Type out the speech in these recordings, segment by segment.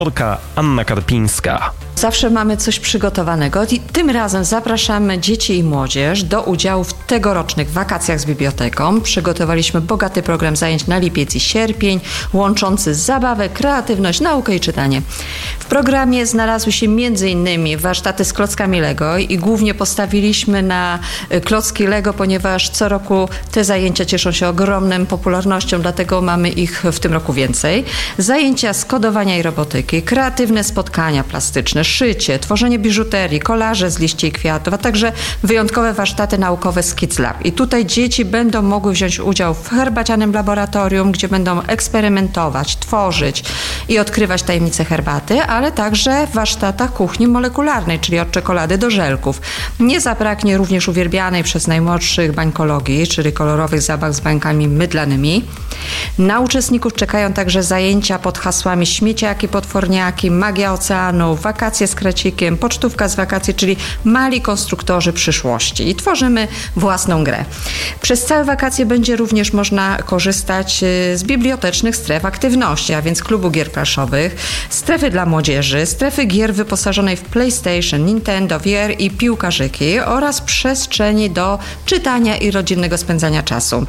Anna Karpińska. Zawsze mamy coś przygotowanego i tym razem zapraszamy dzieci i młodzież do udziału w tegorocznych wakacjach z biblioteką. Przygotowaliśmy bogaty program zajęć na lipiec i sierpień, łączący zabawę, kreatywność, naukę i czytanie. W programie znalazły się m.in. warsztaty z klockami Lego i głównie postawiliśmy na klocki Lego, ponieważ co roku te zajęcia cieszą się ogromną popularnością, dlatego mamy ich w tym roku więcej. Zajęcia z kodowania i robotyki, kreatywne spotkania plastyczne, szycie, tworzenie biżuterii, kolaże z liści i kwiatów, a także wyjątkowe warsztaty naukowe z Kids Lab. I tutaj dzieci będą mogły wziąć udział w herbacianym laboratorium, gdzie będą eksperymentować, tworzyć i odkrywać tajemnice herbaty, ale także w warsztatach kuchni molekularnej, czyli od czekolady do żelków. Nie zabraknie również uwielbianej przez najmłodszych bańkologii, czyli kolorowych zabaw z bańkami mydlanymi. Na uczestników czekają także zajęcia pod hasłami śmieciaki, potworniaki, magia oceanu, wakacje z krecikiem, pocztówka z wakacji, czyli mali konstruktorzy przyszłości i tworzymy własną grę. Przez całe wakacje będzie również można korzystać z bibliotecznych stref aktywności, a więc klubu gier planszowych, strefy dla młodzieży, strefy gier wyposażonej w PlayStation, Nintendo, VR i piłkarzyki oraz przestrzeni do czytania i rodzinnego spędzania czasu.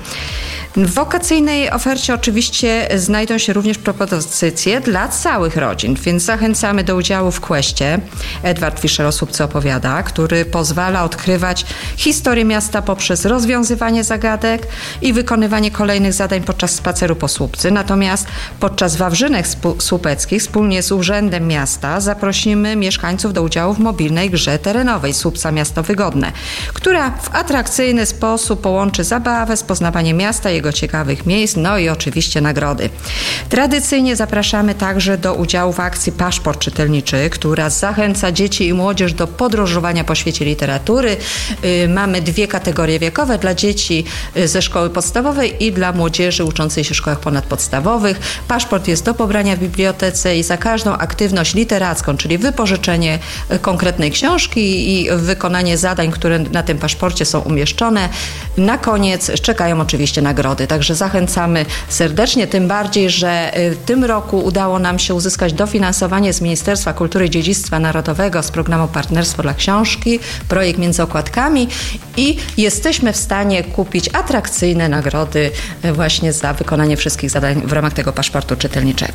W wakacyjnej ofercie oczywiście znajdą się również propozycje dla całych rodzin, więc zachęcamy do udziału w questie. Edward Fischer o Słupcy opowiada, który pozwala odkrywać historię miasta poprzez rozwiązywanie zagadek i wykonywanie kolejnych zadań podczas spaceru po Słupcy. Natomiast podczas wawrzynek słupeckich wspólnie z Urzędem Miasta zaprosimy mieszkańców do udziału w mobilnej grze terenowej Słupca Miasto Wygodne, która w atrakcyjny sposób połączy zabawę z poznawaniem miasta, jego ciekawych miejsc, no i oczywiście nagrody. Tradycyjnie zapraszamy także do udziału w akcji Paszport Czytelniczy, która zachęca dzieci i młodzież do podróżowania po świecie literatury. Mamy 2 kategorie wiekowe, dla dzieci ze szkoły podstawowej i dla młodzieży uczącej się w szkołach ponadpodstawowych. Paszport jest do pobrania w bibliotece i za każdą aktywność literacką, czyli wypożyczenie konkretnej książki i wykonanie zadań, które na tym paszporcie są umieszczone, na koniec czekają oczywiście nagrody. Także zachęcamy serdecznie, tym bardziej, że w tym roku udało nam się uzyskać dofinansowanie z Ministerstwa Kultury i Dziedzictwa Narodowego z programu Partnerstwo dla Książki, projekt Między Okładkami i jesteśmy w stanie kupić atrakcyjne nagrody właśnie za wykonanie wszystkich zadań w ramach tego paszportu czytelniczego.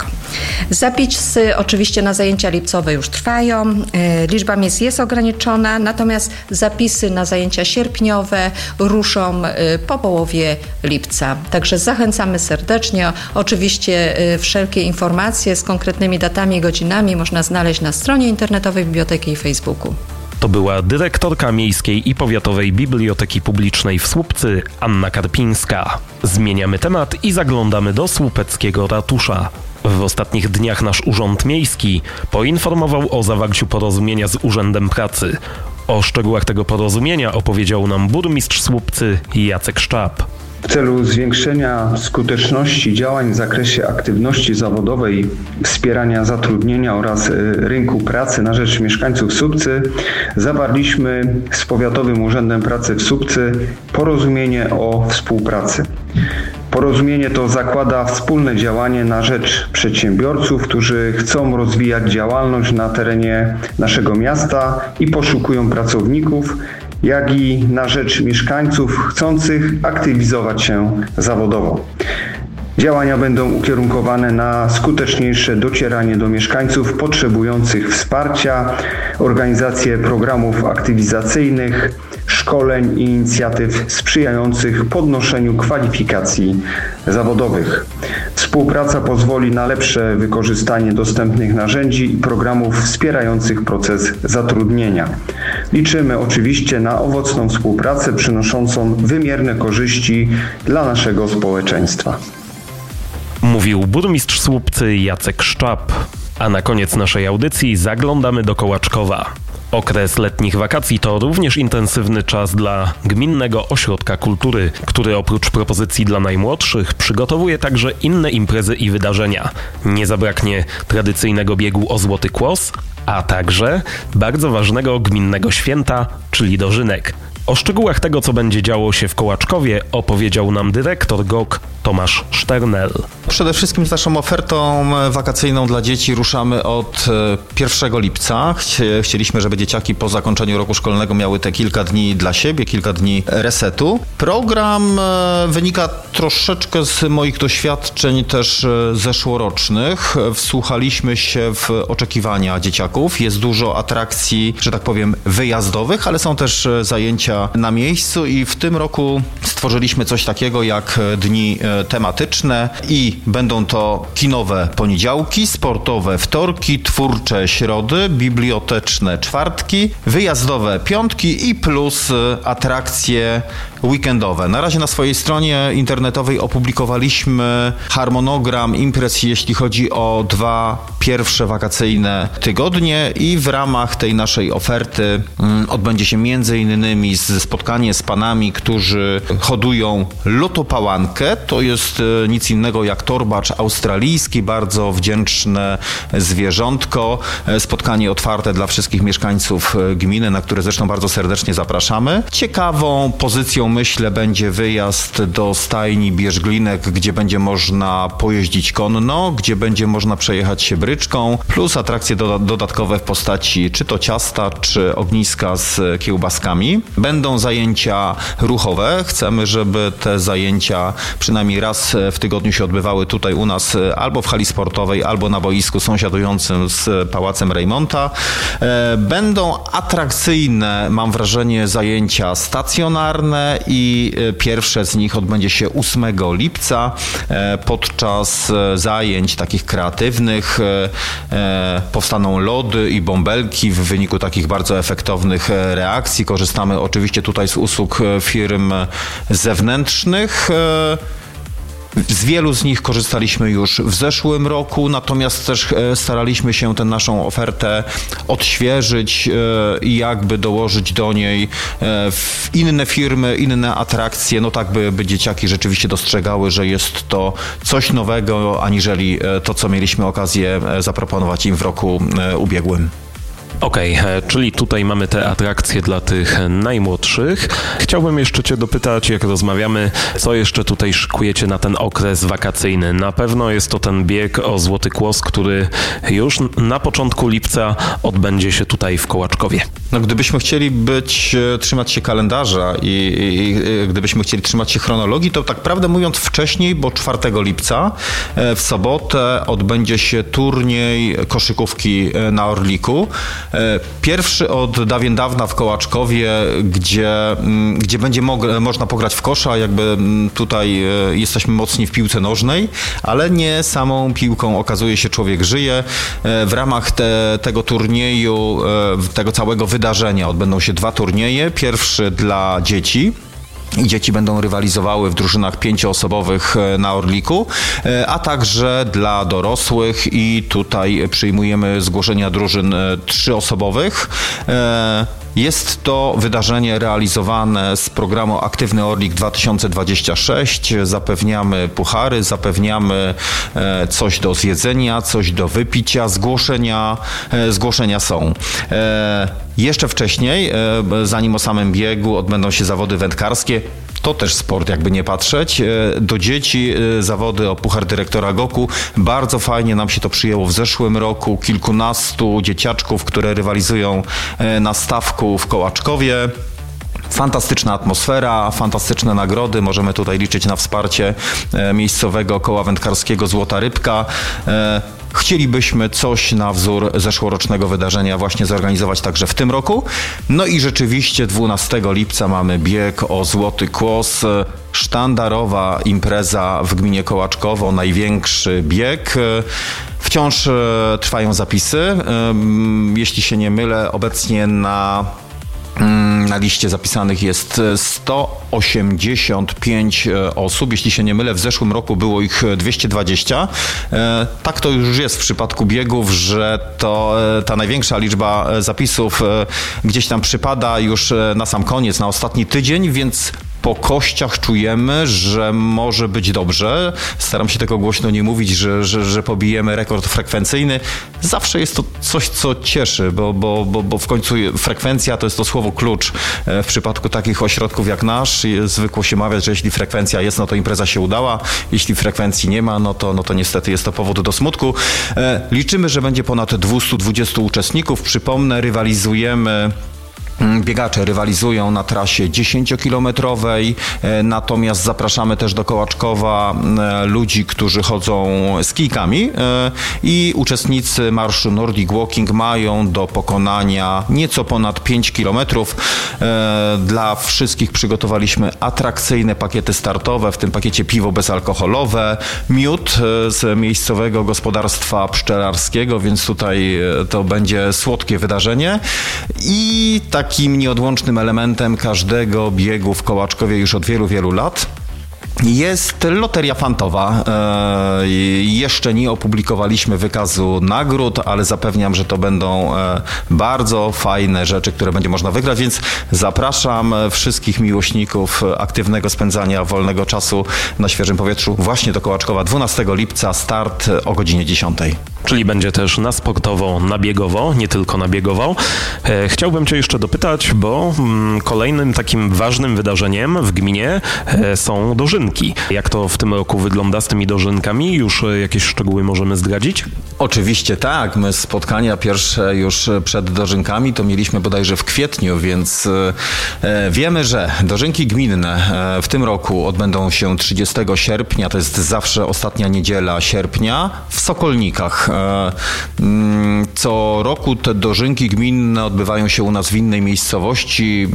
Zapisy oczywiście na zajęcia lipcowe już trwają, liczba miejsc jest ograniczona, natomiast zapisy na zajęcia sierpniowe ruszą po połowie lipca. Także zachęcamy serdecznie. Oczywiście wszelkie informacje z konkretnymi datami i godzinami można znaleźć na stronie internetowej Biblioteki i Facebooku. To była dyrektorka Miejskiej i Powiatowej Biblioteki Publicznej w Słupcy Anna Karpińska. Zmieniamy temat i zaglądamy do słupeckiego ratusza. W ostatnich dniach nasz Urząd Miejski poinformował o zawarciu porozumienia z Urzędem Pracy. O szczegółach tego porozumienia opowiedział nam burmistrz Słupcy Jacek Szczap. W celu zwiększenia skuteczności działań w zakresie aktywności zawodowej, wspierania zatrudnienia oraz rynku pracy na rzecz mieszkańców Słupcy zawarliśmy z Powiatowym Urzędem Pracy w Słupcy porozumienie o współpracy. Porozumienie to zakłada wspólne działanie na rzecz przedsiębiorców, którzy chcą rozwijać działalność na terenie naszego miasta i poszukują pracowników, jak i na rzecz mieszkańców chcących aktywizować się zawodowo. Działania będą ukierunkowane na skuteczniejsze docieranie do mieszkańców potrzebujących wsparcia, organizację programów aktywizacyjnych, szkoleń i inicjatyw sprzyjających podnoszeniu kwalifikacji zawodowych. Współpraca pozwoli na lepsze wykorzystanie dostępnych narzędzi i programów wspierających proces zatrudnienia. Liczymy oczywiście na owocną współpracę przynoszącą wymierne korzyści dla naszego społeczeństwa. Mówił burmistrz Słupcy Jacek Szczap. A na koniec naszej audycji zaglądamy do Kołaczkowa. Okres letnich wakacji to również intensywny czas dla Gminnego Ośrodka Kultury, który oprócz propozycji dla najmłodszych przygotowuje także inne imprezy i wydarzenia. Nie zabraknie tradycyjnego biegu o Złoty Kłos, a także bardzo ważnego gminnego święta, czyli dożynek. O szczegółach tego, co będzie działo się w Kołaczkowie, opowiedział nam dyrektor GOK Tomasz Szternel. Przede wszystkim z naszą ofertą wakacyjną dla dzieci ruszamy od 1 lipca. Chcieliśmy, żeby dzieciaki po zakończeniu roku szkolnego miały te kilka dni dla siebie, kilka dni resetu. Program wynika troszeczkę z moich doświadczeń też zeszłorocznych. Wsłuchaliśmy się w oczekiwania dzieciaków. Jest dużo atrakcji, że tak powiem, wyjazdowych, ale są też zajęcia na miejscu i w tym roku stworzyliśmy coś takiego jak dni tematyczne i będą to kinowe poniedziałki, sportowe wtorki, twórcze środy, biblioteczne czwartki, wyjazdowe piątki i plus atrakcje weekendowe. Na razie na swojej stronie internetowej opublikowaliśmy harmonogram imprez, jeśli chodzi o 2 pierwsze wakacyjne tygodnie i w ramach tej naszej oferty odbędzie się m.in. spotkanie z panami, którzy hodują lotopałankę. To jest nic innego jak torbacz australijski, bardzo wdzięczne zwierzątko. Spotkanie otwarte dla wszystkich mieszkańców gminy, na które zresztą bardzo serdecznie zapraszamy. Ciekawą pozycją, myślę, będzie wyjazd do stajni Bierzglinek, gdzie będzie można pojeździć konno, gdzie będzie można przejechać się bryczką, plus atrakcje dodatkowe w postaci czy to ciasta, czy ogniska z kiełbaskami. Będą zajęcia ruchowe. Chcemy, żeby te zajęcia przynajmniej raz w tygodniu się odbywały tutaj u nas albo w hali sportowej, albo na boisku sąsiadującym z Pałacem Rejmonta. Będą atrakcyjne, mam wrażenie, zajęcia stacjonarne i pierwsze z nich odbędzie się 8 lipca. Podczas zajęć takich kreatywnych powstaną lody i bąbelki w wyniku takich bardzo efektownych reakcji. Korzystamy oczywiście tutaj z usług firm zewnętrznych. Z wielu z nich korzystaliśmy już w zeszłym roku, natomiast też staraliśmy się tę naszą ofertę odświeżyć i jakby dołożyć do niej inne firmy, inne atrakcje, no tak by dzieciaki rzeczywiście dostrzegały, że jest to coś nowego, aniżeli to, co mieliśmy okazję zaproponować im w roku ubiegłym. Okej, czyli tutaj mamy te atrakcje dla tych najmłodszych. Chciałbym jeszcze Cię dopytać, jak rozmawiamy, co jeszcze tutaj szykujecie na ten okres wakacyjny. Na pewno jest to ten bieg o Złoty Kłos, który już na początku lipca odbędzie się tutaj w Kołaczkowie. No, gdybyśmy chcieli trzymać się kalendarza i gdybyśmy chcieli trzymać się chronologii, to tak prawdę mówiąc wcześniej, bo 4 lipca w sobotę odbędzie się turniej koszykówki na Orliku. Pierwszy od dawien dawna w Kołaczkowie, gdzie będzie można pograć w kosza, jakby tutaj jesteśmy mocni w piłce nożnej, ale nie samą piłką okazuje się człowiek żyje. W ramach tego turnieju, tego całego wydarzenia odbędą się 2 turnieje. Pierwszy dla dzieci. I dzieci będą rywalizowały w drużynach 5-osobowych na Orliku, a także dla dorosłych i tutaj przyjmujemy zgłoszenia drużyn 3-osobowych. Jest to wydarzenie realizowane z programu Aktywny Orlik 2026. Zapewniamy puchary, zapewniamy coś do zjedzenia, coś do wypicia. Zgłoszenia są. Jeszcze wcześniej, zanim o samym biegu, odbędą się zawody wędkarskie. To też sport, jakby nie patrzeć. Do dzieci zawody o Puchar Dyrektora GOK-u. Bardzo fajnie nam się to przyjęło w zeszłym roku. Kilkunastu dzieciaczków, które rywalizują na stawku w Kołaczkowie. Fantastyczna atmosfera, fantastyczne nagrody. Możemy tutaj liczyć na wsparcie miejscowego koła wędkarskiego Złota Rybka. Chcielibyśmy coś na wzór zeszłorocznego wydarzenia właśnie zorganizować także w tym roku. No i rzeczywiście 12 lipca mamy bieg o Złoty Kłos. Sztandarowa impreza w gminie Kołaczkowo, największy bieg. Wciąż trwają zapisy. Jeśli się nie mylę, obecnie na liście zapisanych jest 185 osób. Jeśli się nie mylę, w zeszłym roku było ich 220. Tak to już jest w przypadku biegów, że ta największa liczba zapisów gdzieś tam przypada już na sam koniec, na ostatni tydzień, więc po kościach czujemy, że może być dobrze. Staram się tego głośno nie mówić, że pobijemy rekord frekwencyjny. Zawsze jest to coś, co cieszy, bo w końcu frekwencja to jest to słowo klucz. W przypadku takich ośrodków jak nasz zwykło się mawiać, że jeśli frekwencja jest, no to impreza się udała. Jeśli frekwencji nie ma, no to niestety jest to powód do smutku. Liczymy, że będzie ponad 220 uczestników. Przypomnę, biegacze rywalizują na trasie 10-kilometrowej, natomiast zapraszamy też do Kołaczkowa ludzi, którzy chodzą z kijkami i uczestnicy marszu Nordic Walking mają do pokonania nieco ponad 5 kilometrów. Dla wszystkich przygotowaliśmy atrakcyjne pakiety startowe, w tym pakiecie piwo bezalkoholowe, miód z miejscowego gospodarstwa pszczelarskiego, więc tutaj to będzie słodkie wydarzenie i takim nieodłącznym elementem każdego biegu w Kołaczkowie już od wielu, wielu lat jest loteria fantowa. Jeszcze nie opublikowaliśmy wykazu nagród, ale zapewniam, że to będą bardzo fajne rzeczy, które będzie można wygrać, więc zapraszam wszystkich miłośników aktywnego spędzania wolnego czasu na świeżym powietrzu właśnie do Kołaczkowa 12 lipca, start o godzinie 10. Czyli będzie też na sportowo, na biegowo, nie tylko na biegowo. Chciałbym Cię jeszcze dopytać, bo kolejnym takim ważnym wydarzeniem w gminie są dożynki. Jak to w tym roku wygląda z tymi dożynkami? Już jakieś szczegóły możemy zdradzić? Oczywiście tak. My spotkania pierwsze już przed dożynkami to mieliśmy bodajże w kwietniu, więc wiemy, że dożynki gminne w tym roku odbędą się 30 sierpnia. To jest zawsze ostatnia niedziela sierpnia w Sokolnikach. Co roku te dożynki gminne odbywają się u nas w innej miejscowości,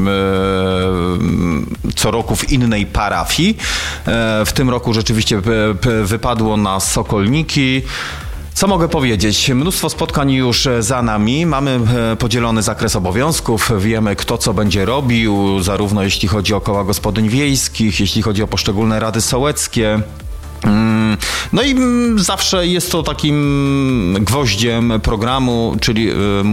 co roku w innej parafii. W tym roku rzeczywiście wypadło na Sokolniki. Co mogę powiedzieć? Mnóstwo spotkań już za nami. Mamy podzielony zakres obowiązków. Wiemy, kto co będzie robił, zarówno jeśli chodzi o koła gospodyń wiejskich, jeśli chodzi o poszczególne rady sołeckie. No i zawsze jest to takim gwoździem programu, czyli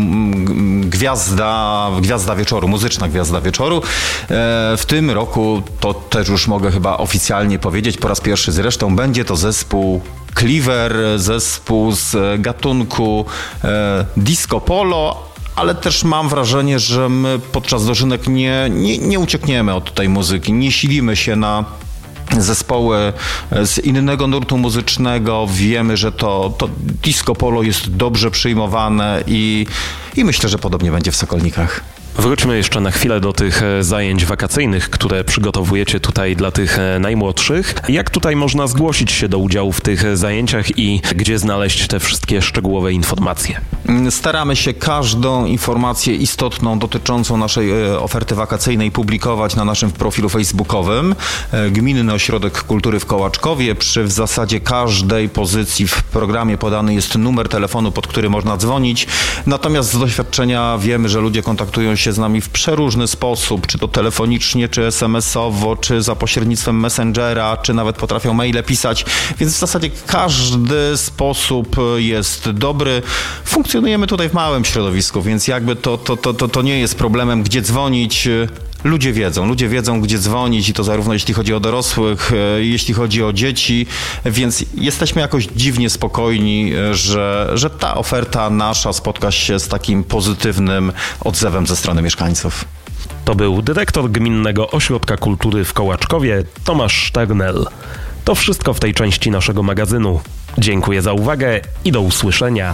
gwiazda wieczoru, muzyczna gwiazda wieczoru. W tym roku, to też już mogę chyba oficjalnie powiedzieć, po raz pierwszy zresztą, będzie to zespół Cleaver, zespół z gatunku disco polo, ale też mam wrażenie, że my podczas dożynek nie uciekniemy od tej muzyki, nie silimy się na zespoły z innego nurtu muzycznego. Wiemy, że to disco polo jest dobrze przyjmowane i myślę, że podobnie będzie w Sokolnikach. Wróćmy jeszcze na chwilę do tych zajęć wakacyjnych, które przygotowujecie tutaj dla tych najmłodszych. Jak tutaj można zgłosić się do udziału w tych zajęciach i gdzie znaleźć te wszystkie szczegółowe informacje? Staramy się każdą informację istotną dotyczącą naszej oferty wakacyjnej publikować na naszym profilu facebookowym. Gminny Ośrodek Kultury w Kołaczkowie. W zasadzie każdej pozycji w programie podany jest numer telefonu, pod który można dzwonić. Natomiast z doświadczenia wiemy, że ludzie kontaktują się z nami w przeróżny sposób, czy to telefonicznie, czy SMS-owo, czy za pośrednictwem Messengera, czy nawet potrafią maile pisać, więc w zasadzie każdy sposób jest dobry. Funkcjonujemy tutaj w małym środowisku, więc jakby to nie jest problemem, gdzie dzwonić. Ludzie wiedzą, gdzie dzwonić i to zarówno jeśli chodzi o dorosłych, jeśli chodzi o dzieci, więc jesteśmy jakoś dziwnie spokojni, że ta oferta nasza spotka się z takim pozytywnym odzewem ze strony mieszkańców. To był dyrektor Gminnego Ośrodka Kultury w Kołaczkowie, Tomasz Szternel. To wszystko w tej części naszego magazynu. Dziękuję za uwagę i do usłyszenia.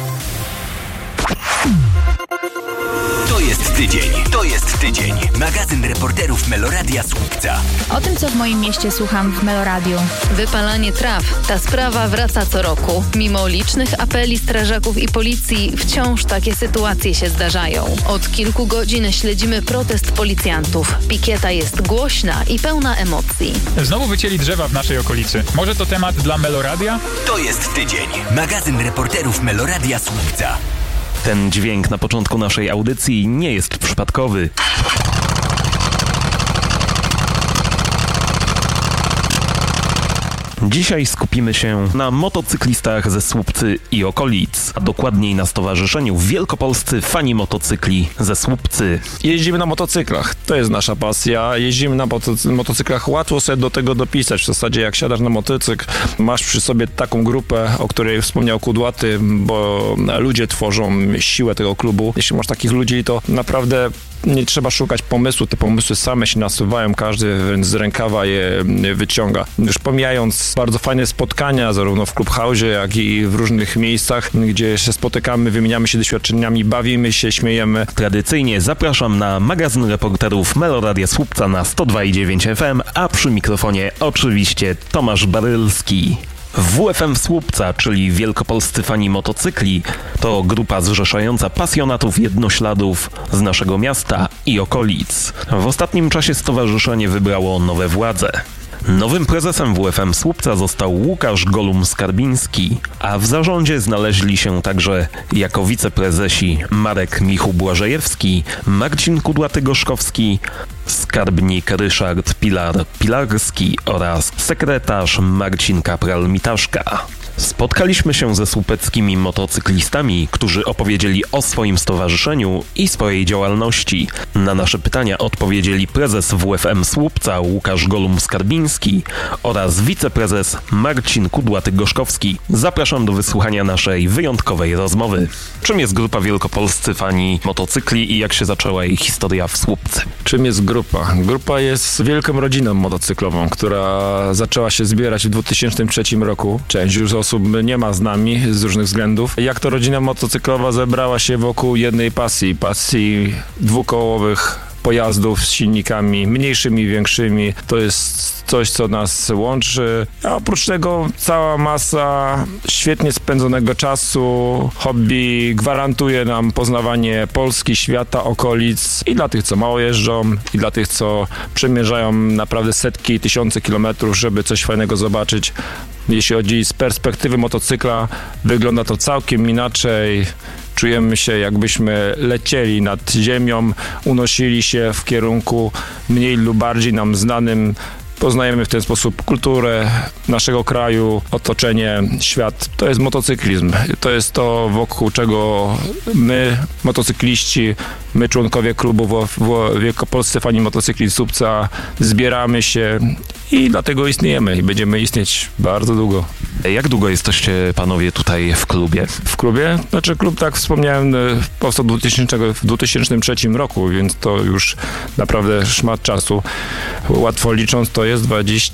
To jest tydzień. Magazyn reporterów Meloradia Słupca. O tym, co w moim mieście słucham w Meloradiu. Wypalanie traw. Ta sprawa wraca co roku. Mimo licznych apeli strażaków i policji, wciąż takie sytuacje się zdarzają. Od kilku godzin śledzimy protest policjantów. Pikieta jest głośna i pełna emocji. Znowu wycięli drzewa w naszej okolicy. Może to temat dla Meloradia? To jest tydzień. Magazyn reporterów Meloradia Słupca. Ten dźwięk na początku naszej audycji nie jest przypadkowy. Dzisiaj skupimy się na motocyklistach ze Słupcy i okolic, a dokładniej na stowarzyszeniu Wielkopolscy Fani Motocykli ze Słupcy. Jeździmy na motocyklach, to jest nasza pasja. Jeździmy na motocyklach, łatwo sobie do tego dopisać. W zasadzie jak siadasz na motocykl, masz przy sobie taką grupę, o której wspomniał Kudłaty, bo ludzie tworzą siłę tego klubu. Jeśli masz takich ludzi, to naprawdę nie trzeba szukać pomysłu, te pomysły same się nasuwają, każdy z rękawa je wyciąga. Już pomijając bardzo fajne spotkania, zarówno w Clubhouse'ie, jak i w różnych miejscach, gdzie się spotykamy, wymieniamy się doświadczeniami, bawimy się, śmiejemy. Tradycyjnie zapraszam na magazyn reporterów Meloradia Słupca na 102,9 FM, a przy mikrofonie oczywiście Tomasz Barylski. WFM Słupca, czyli Wielkopolscy Fani Motocykli, to grupa zrzeszająca pasjonatów jednośladów z naszego miasta i okolic. W ostatnim czasie stowarzyszenie wybrało nowe władze. Nowym prezesem WFM Słupca został Łukasz Golum-Skarbiński, a w zarządzie znaleźli się także jako wiceprezesi Marek Michu-Błażejewski, Marcin Kudłaty-Gorzkowski, skarbnik Ryszard Pilarski oraz sekretarz Marcin Kapral-Mitaszka. Spotkaliśmy się ze słupeckimi motocyklistami, którzy opowiedzieli o swoim stowarzyszeniu i swojej działalności. Na nasze pytania odpowiedzieli prezes WFM Słupca Łukasz Golum-Skarbiński oraz wiceprezes Marcin Kudłaty-Gorzkowski. Zapraszam do wysłuchania naszej wyjątkowej rozmowy. Czym jest grupa Wielkopolscy Fani Motocykli i jak się zaczęła jej historia w Słupcy? Czym jest grupa? Grupa jest wielką rodziną motocyklową, która zaczęła się zbierać w 2003 roku. Część już osób nie ma z nami z różnych względów. Jak to rodzina motocyklowa zebrała się wokół jednej pasji dwukołowych pojazdów z silnikami mniejszymi, większymi. To jest coś, co nas łączy. A oprócz tego cała masa świetnie spędzonego czasu, hobby gwarantuje nam poznawanie Polski, świata, okolic i dla tych, co mało jeżdżą, i dla tych, co przemierzają naprawdę setki, tysiące kilometrów, żeby coś fajnego zobaczyć. Jeśli chodzi z perspektywy motocykla, wygląda to całkiem inaczej. Czujemy się, jakbyśmy lecieli nad ziemią, unosili się w kierunku mniej lub bardziej nam znanym. Poznajemy w ten sposób kulturę naszego kraju, otoczenie, świat. To jest motocyklizm. To jest to, wokół czego my, motocykliści, my członkowie klubu Wielkopolscy Fani Motocykli Słupca zbieramy się i dlatego istniejemy i będziemy istnieć bardzo długo. Jak długo jesteście panowie tutaj w klubie? W klubie? Znaczy klub, tak wspomniałem, powstał w 2003 roku, więc to już naprawdę szmat czasu. Łatwo licząc to jest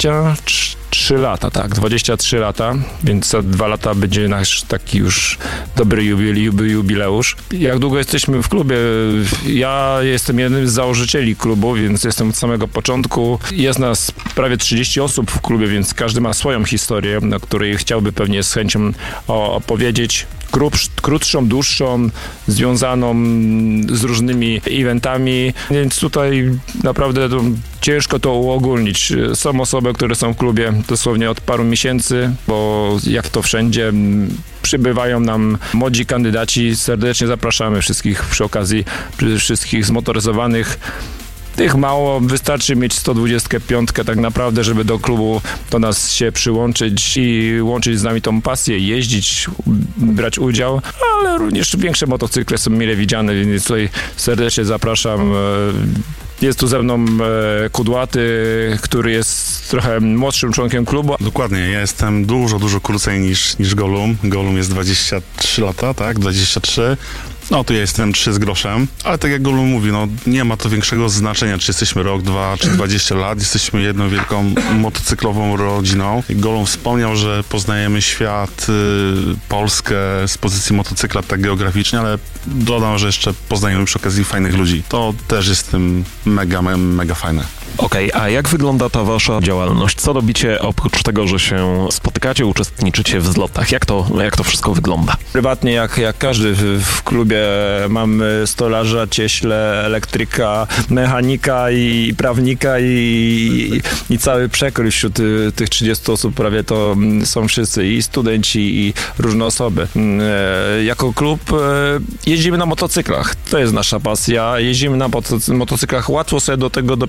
23 lata, tak, 23 lata, więc za 2 lata będzie nasz taki już dobry jubileusz. Jak długo jesteśmy w klubie? Ja jestem jednym z założycieli klubu, więc jestem od samego początku. Jest nas prawie 30 osób w klubie, więc każdy ma swoją historię, o której chciałby pewnie z chęcią opowiedzieć. Krótszą, dłuższą, związaną z różnymi eventami, więc tutaj naprawdę ciężko to uogólnić. Są osoby, które są w klubie dosłownie od paru miesięcy, bo jak to wszędzie przybywają nam młodzi kandydaci. Serdecznie zapraszamy wszystkich przy okazji, wszystkich zmotoryzowanych. Tych mało, wystarczy mieć 125 tak naprawdę, żeby do klubu do nas się przyłączyć i łączyć z nami tą pasję, jeździć, brać udział, ale również większe motocykle są mile widziane, więc tutaj serdecznie zapraszam. Jest tu ze mną Kudłaty, który jest trochę młodszym członkiem klubu. Dokładnie, ja jestem dużo krócej niż Golum. Golum jest 23 lata, tak? 23. No to ja jestem 3 z groszem, ale tak jak Golum mówi, no nie ma to większego znaczenia, czy jesteśmy rok, 2, czy 20 lat. Jesteśmy jedną wielką motocyklową rodziną. Golum wspomniał, że poznajemy świat, Polskę z pozycji motocykla tak geograficznie, ale dodam, że jeszcze poznajemy przy okazji fajnych ludzi. To też jest tym mega fajne. Okej, a jak wygląda ta wasza działalność? Co robicie oprócz tego, że się spotykacie, uczestniczycie w zlotach? Jak to wszystko wygląda? Prywatnie, jak każdy w klubie, mamy stolarza, cieśle, elektryka, mechanika i prawnika i cały przekrój wśród tych 30 osób prawie to są wszyscy i studenci i różne osoby. Jako klub jeździmy na motocyklach. To jest nasza pasja. Jeździmy na motocyklach. Łatwo sobie do tego dopisać. W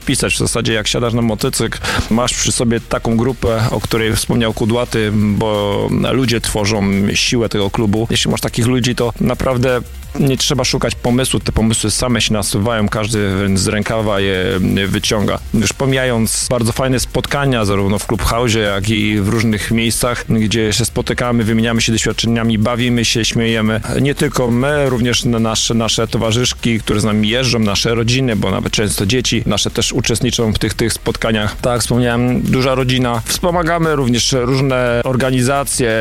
zasadzie jak siadasz na motocykl, masz przy sobie taką grupę, o której wspomniał Kudłaty, bo ludzie tworzą siłę tego klubu. Jeśli masz takich ludzi, to naprawdę nie trzeba szukać pomysłu, te pomysły same się nasuwają, każdy z rękawa je wyciąga. Już pomijając bardzo fajne spotkania, zarówno w Clubhouse'ie, jak i w różnych miejscach, gdzie się spotykamy, wymieniamy się doświadczeniami, bawimy się, śmiejemy. Nie tylko my, również nasze towarzyszki, które z nami jeżdżą, nasze rodziny, bo nawet często dzieci nasze też uczestniczą w tych spotkaniach. Tak jak wspomniałem, duża rodzina. Wspomagamy również różne organizacje,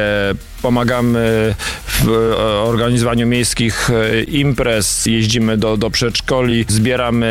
pomagamy w organizowaniu miejskich imprez, jeździmy do przedszkoli, zbieramy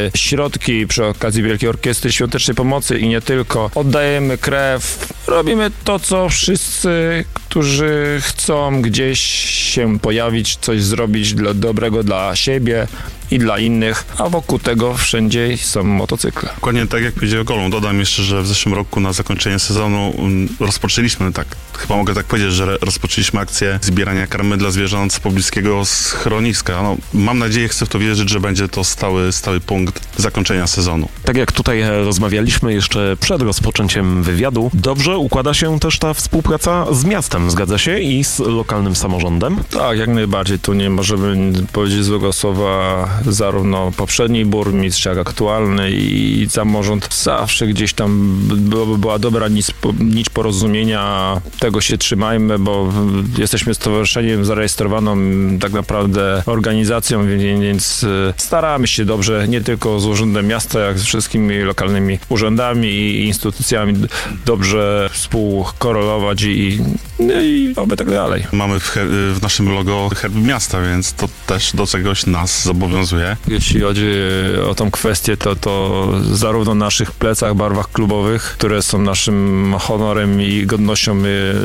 środki przy okazji Wielkiej Orkiestry Świątecznej Pomocy i nie tylko. Oddajemy krew, robimy to, co wszyscy, którzy chcą gdzieś się pojawić, coś zrobić dobrego dla siebie i dla innych, a wokół tego wszędzie są motocykle. Dokładnie tak jak powiedział Golum, dodam jeszcze, że w zeszłym roku na zakończenie sezonu rozpoczęliśmy, chyba mogę tak powiedzieć, że rozpoczęliśmy akcję zbierania karmy dla zwierząt z pobliskiego schroniska. No, mam nadzieję, chcę w to wierzyć, że będzie to stały punkt zakończenia sezonu. Tak jak tutaj rozmawialiśmy jeszcze przed rozpoczęciem wywiadu, dobrze układa się też ta współpraca z miastem, zgadza się? I z lokalnym samorządem? Tak, jak najbardziej. Tu nie możemy powiedzieć złego słowa. Zarówno poprzedni burmistrz, jak aktualny i samorząd zawsze gdzieś tam była dobra nić porozumienia. Tego się trzymajmy, bo jesteśmy stowarzyszeniem zarejestrowaną tak naprawdę organizacją, więc staramy się dobrze, nie tylko z Urzędem Miasta, jak z wszystkimi lokalnymi urzędami i instytucjami dobrze współkorelować i oby tak dalej. Mamy w naszym logo herb miasta, więc to też do czegoś nas zobowiązuje. Jeśli chodzi o tą kwestię, to zarówno na naszych plecach, barwach klubowych, które są naszym honorem i godnością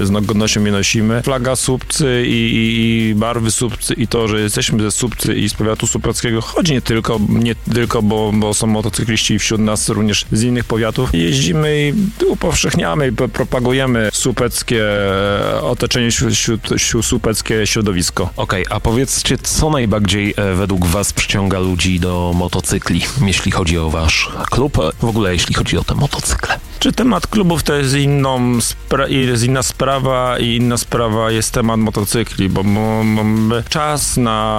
je nosimy. Flaga Słupcy i barwy Słupcy i to, że jesteśmy ze Słupcy i z powiatu słupeckiego, choć nie tylko, bo są motocykliści wśród nas również z innych powiatów. Jeździmy i upowszechniamy i propagujemy słupeckie otoczenie, słupeckie środowisko. Okej, a powiedzcie, co najbardziej według was przyciąga ludzi do motocykli, jeśli chodzi o wasz klub, w ogóle jeśli chodzi o te motocykle? Czy temat klubów to jest inna sprawa i inna sprawa jest temat motocykli, bo czas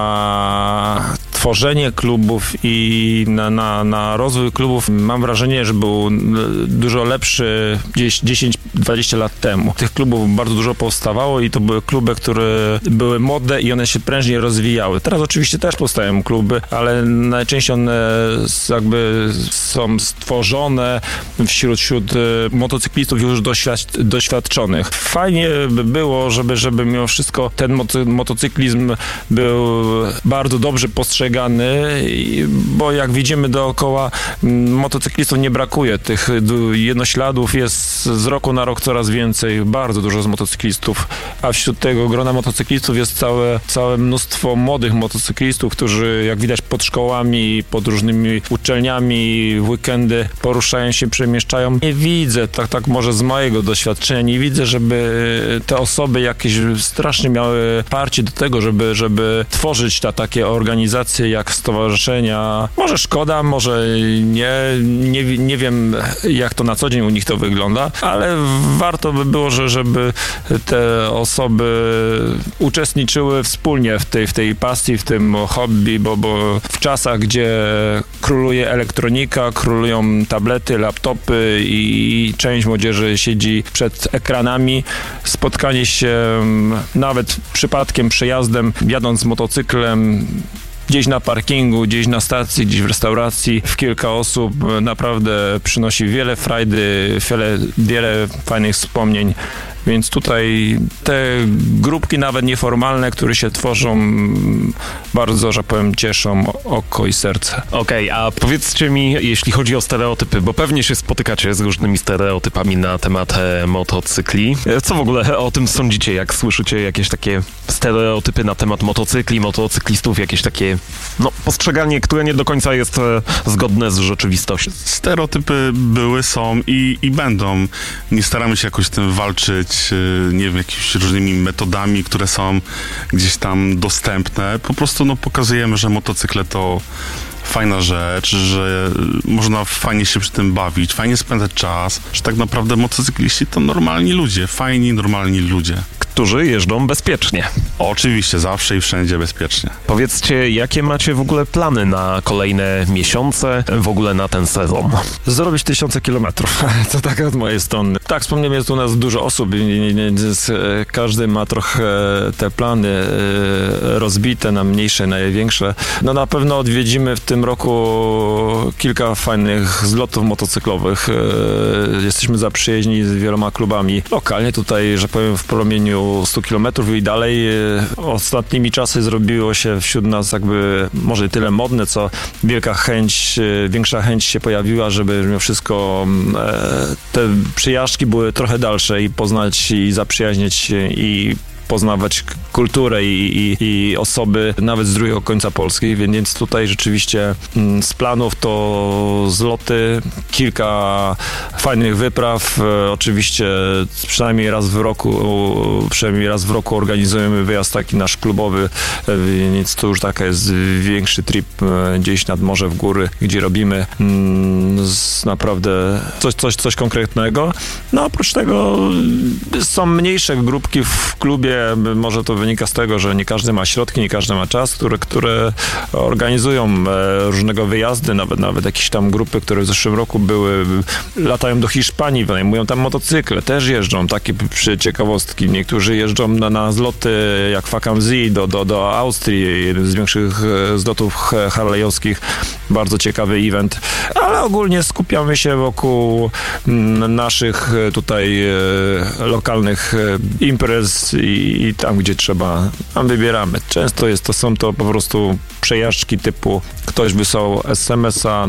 na tworzenie klubów i na rozwój klubów mam wrażenie, że był dużo lepszy gdzieś 10-20 lat temu. Tych klubów bardzo dużo powstawało i to były kluby, które były modne i one się prężnie rozwijały. Teraz oczywiście też powstają kluby, ale najczęściej one jakby są stworzone wśród motocyklistów już doświadczonych. Fajnie by było, żeby mimo wszystko ten motocyklizm był bardzo dobrze postrzegany, bo jak widzimy dookoła, motocyklistów nie brakuje. Tych jednośladów jest z roku na rok coraz więcej, bardzo dużo z motocyklistów, a wśród tego grona motocyklistów jest całe mnóstwo młodych motocyklistów, którzy jak widać pod szkołami, pod różnymi uczelniami w weekendy poruszają się, przemieszczają. Nie widzę, tak może z mojego doświadczenia, nie widzę, żeby te osoby jakieś strasznie miały parcie do tego, żeby tworzyć takie organizacje jak stowarzyszenia. Może szkoda, może nie wiem jak to na co dzień u nich to wygląda, ale warto by było, żeby te osoby uczestniczyły wspólnie w tej pasji, w tym hobby, bo w czasach, gdzie króluje elektronika, królują tablety, laptopy i część młodzieży siedzi przed ekranami, spotkanie się nawet przypadkiem, przejazdem, jadąc motocyklem gdzieś na parkingu, gdzieś na stacji, gdzieś w restauracji, w kilka osób naprawdę przynosi wiele frajdy, wiele fajnych wspomnień. Więc tutaj te grupki nawet nieformalne, które się tworzą, bardzo, że powiem, cieszą oko i serce. Okej, a powiedzcie mi, jeśli chodzi o stereotypy, bo pewnie się spotykacie z różnymi stereotypami na temat motocykli. Co w ogóle o tym sądzicie, jak słyszycie jakieś takie stereotypy na temat motocykli, motocyklistów, jakieś takie postrzeganie, które nie do końca jest zgodne z rzeczywistością? Stereotypy były, są i będą. Nie staramy się jakoś z tym walczyć, nie wiem, jakimiś różnymi metodami, które są gdzieś tam dostępne. Po prostu pokazujemy, że motocykle to fajna rzecz, że można fajnie się przy tym bawić, fajnie spędzać czas, że tak naprawdę motocykliści to normalni ludzie, fajni, normalni ludzie. Którzy jeżdżą bezpiecznie. Oczywiście, zawsze i wszędzie bezpiecznie. Powiedzcie, jakie macie w ogóle plany na kolejne miesiące, w ogóle na ten sezon? Zrobić 1000 kilometrów. To tak od mojej strony. Tak, wspomniałem, jest u nas dużo osób, więc każdy ma trochę te plany rozbite na mniejsze, na większe. No na pewno odwiedzimy w tym roku kilka fajnych zlotów motocyklowych. Jesteśmy zaprzyjaźnieni z wieloma klubami lokalnie tutaj, że powiem, w promieniu 100 kilometrów i dalej. Ostatnimi czasy zrobiło się wśród nas jakby może tyle modne, co większa chęć się pojawiła, żeby mimo wszystko te przejażdżki były trochę dalsze i poznać i zaprzyjaźnić się i poznawać kulturę i osoby nawet z drugiego końca Polski, więc tutaj rzeczywiście z planów to zloty, kilka fajnych wypraw, oczywiście przynajmniej raz w roku organizujemy wyjazd taki nasz klubowy, więc to już taka jest większy trip gdzieś nad morze w góry, gdzie robimy naprawdę coś konkretnego. No oprócz tego są mniejsze grupki w klubie, może to wynika z tego, że nie każdy ma środki, nie każdy ma czas, które organizują różnego wyjazdy, nawet jakieś tam grupy, które w zeszłym roku latają do Hiszpanii, wynajmują tam motocykle, też jeżdżą, takie ciekawostki. Niektórzy jeżdżą na zloty jak Fakam Z do Austrii, jeden z większych zlotów harlejowskich, bardzo ciekawy event, ale ogólnie skupiamy się wokół naszych tutaj lokalnych imprez i tam, gdzie trzeba, tam wybieramy. Często są to po prostu przejażdżki typu ktoś wysłał SMS-a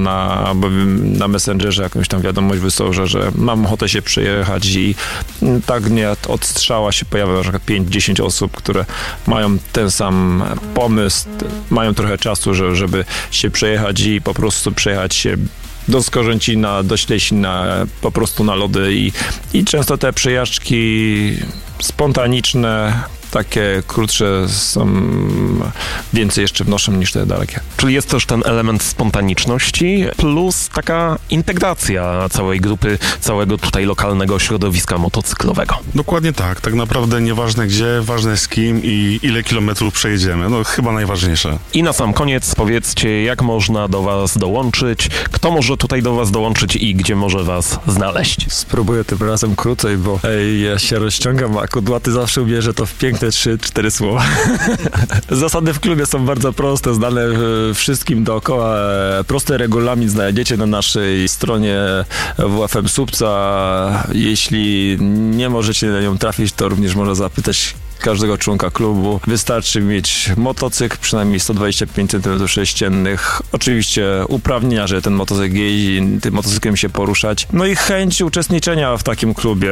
na Messengerze, jakąś tam wiadomość wysłał, że mam ochotę się przejechać i tak nie od strzała się pojawia na przykład 5-10 osób, które mają ten sam pomysł, mają trochę czasu, żeby się przejechać i po prostu przejechać się do Skorzęcina, do Ślesina, po prostu na lody i często te przejażdżki spontaniczne, takie krótsze są więcej jeszcze wnoszą niż te dalekie. Czyli jest też ten element spontaniczności plus taka integracja całej grupy, całego tutaj lokalnego środowiska motocyklowego. Dokładnie tak. Tak naprawdę nieważne gdzie, ważne z kim i ile kilometrów przejedziemy. No chyba najważniejsze. I na sam koniec powiedzcie, jak można do was dołączyć, kto może tutaj do was dołączyć i gdzie może was znaleźć. Spróbuję tym razem krócej, bo ja się rozciągam, a Kudłaty zawsze ubierze to w piękne 3-4 słowa. Zasady w klubie są bardzo proste, znane wszystkim dookoła. Prosty regulamin znajdziecie na naszej stronie WFM Słupca. Jeśli nie możecie na nią trafić, to również można zapytać każdego członka klubu. Wystarczy mieć motocykl, przynajmniej 125 cm3. Oczywiście uprawnienia, że ten motocykl jeździ, tym motocyklem się poruszać. No i chęć uczestniczenia w takim klubie.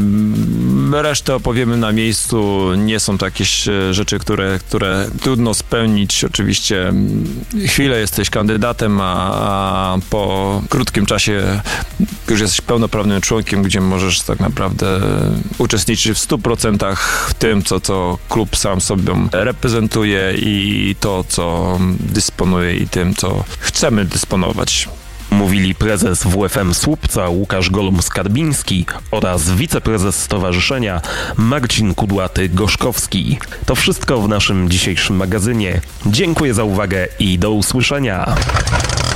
Resztę opowiemy na miejscu. Nie są to jakieś rzeczy, które trudno spełnić. Oczywiście chwilę jesteś kandydatem, a po krótkim czasie już jesteś pełnoprawnym członkiem, gdzie możesz tak naprawdę uczestniczyć w 100% w tym, co klub sam sobie reprezentuje i to, co dysponuje i tym, co chcemy dysponować. Mówili prezes WFM Słupca Łukasz Golum-Skarbiński oraz wiceprezes stowarzyszenia Marcin Kudłaty-Gorzkowski. To wszystko w naszym dzisiejszym magazynie. Dziękuję za uwagę i do usłyszenia.